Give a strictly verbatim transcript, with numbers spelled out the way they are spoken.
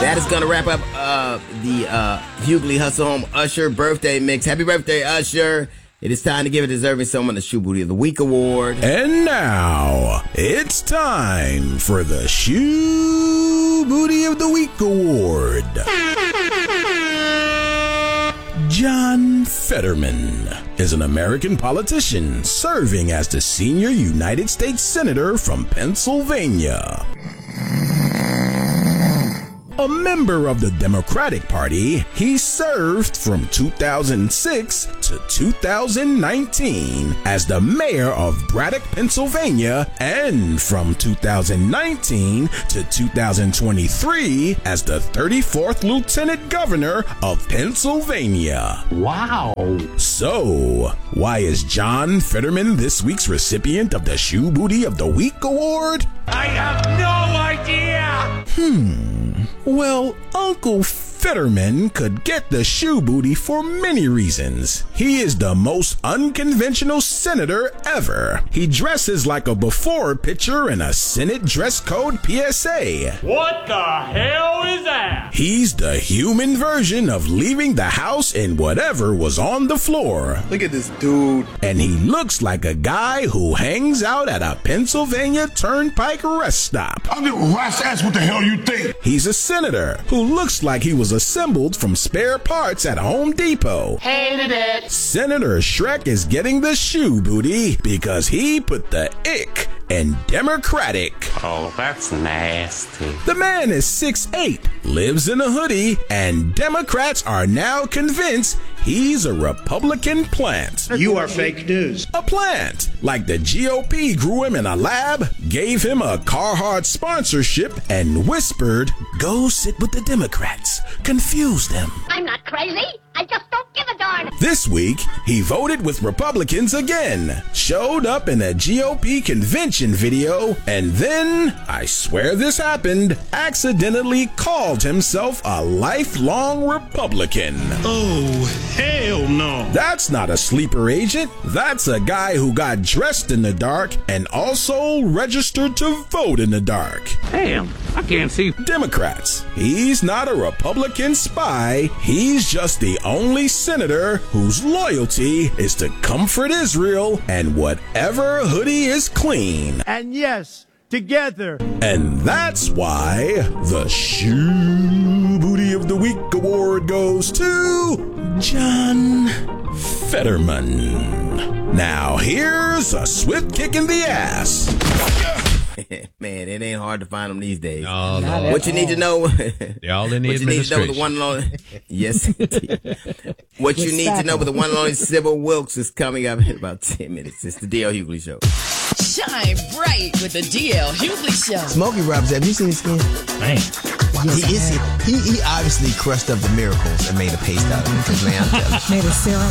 That is going to wrap up uh, the uh, Hughley Hustle Home Usher birthday mix. Happy birthday, Usher. It is time to give a deserving someone the Shoe Booty of the Week award. And now, it's time for the Shoe Booty of the Week award. John Fetterman is an American politician serving as the senior United States Senator from Pennsylvania. A member of the Democratic Party, he served from two thousand six to two thousand nineteen as the mayor of Braddock, Pennsylvania, and from two thousand nineteen to two thousand twenty-three as the thirty-fourth Lieutenant Governor of Pennsylvania. Wow. So, why is John Fetterman this week's recipient of the Shoe Booty of the Week award? I have no idea. Hmm. Well, Uncle Fetterman could get the Shoe Booty for many reasons. He is the most unconventional senator ever. He dresses like a before picture in a Senate dress code P S A. What the hell is that? He's the human version of leaving the house in whatever was on the floor. Look at this dude. And he looks like a guy who hangs out at a Pennsylvania Turnpike rest stop. I'll give a rat's ass what the hell you think. He's a senator who looks like he was assembled from spare parts at Home Depot. Hated it. Senator Shrek is getting the Shoe Booty because he put the ick in Democratic. Oh, that's nasty. The man is six eight, lives in a hoodie, and Democrats are now convinced he's a Republican plant. You are fake news. A plant. Like the G O P grew him in a lab, gave him a Carhartt sponsorship, and whispered, go sit with the Democrats. Confuse them. I'm not crazy. I just don't give a darn. This week, he voted with Republicans again, showed up in a G O P convention video, and then, I swear this happened, accidentally called himself a lifelong Republican. Oh, hell no. That's not a sleeper agent. That's a guy who got dressed in the dark and also registered to vote in the dark. Damn, I can't see. Democrats. He's not a Republican spy. He's just the only senator whose loyalty is to comfort Israel and whatever hoodie is clean. And yes, together. And that's why the Shoe Booty of the Week award goes to John Fetterman. Now here's a swift kick in the ass. Man, it ain't hard to find them these days. Oh, no. What you need to know, Y'all in the what you need to know, the one and only, yes, what you need to know, but the one and only Sybil Wilkes is coming up in about ten minutes. It's the D L Hughley Show. Shine bright with the D L Hughley Show. Smokey Robinson, have you seen his skin? Man. He, is, he, he obviously crushed up the miracles and made a paste out of it. Man, I'm telling you. Made a serum